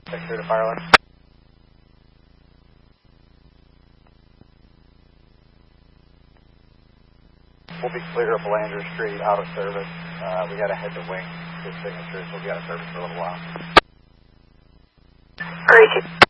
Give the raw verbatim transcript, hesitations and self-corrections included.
Six through to Firelight. We'll be clear of Belanger Street, out of service. Uh, we got to head to wing to signatures. We'll be out of service for a little while. All right.